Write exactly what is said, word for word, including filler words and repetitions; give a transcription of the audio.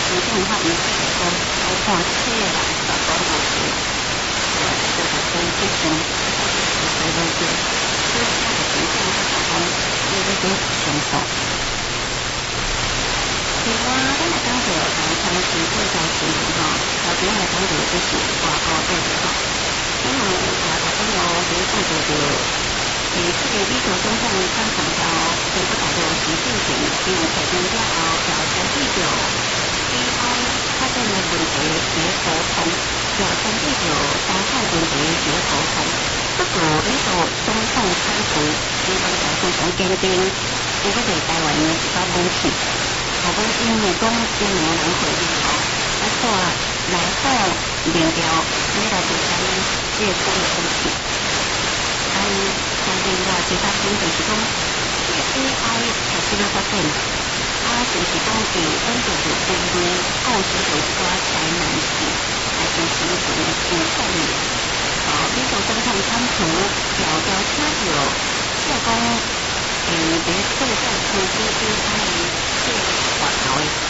真正发现这个来看册的人，大多都是呃就是跟这种所谓的科学的真正的大众有一些相同。其他咱来讲到呃长期会造成吼，头先来讲到就是外国对的吼，因为啊大家有比如讲到着。诶，这个美国总统刚强调，中国大陆习近平因为提升了后，要针对着西方发展的问题来沟通，要针对着台海问题来沟通。不过，美国总统川普伊讲条非常坚定，伊要对台湾呢是讲武器，后尾因为讲今年人会议吼，啊带来访强调美国对台湾这个处理武器。啊，相对另外其他点就是讲，这个 A I 开始咧发展，啊，就是讲伫本地就人类构成着一寡灾难性，来进行一种预测力。哦，美国总统川普调调请着，即讲，诶，伫做这科技 A I 的这个话头的。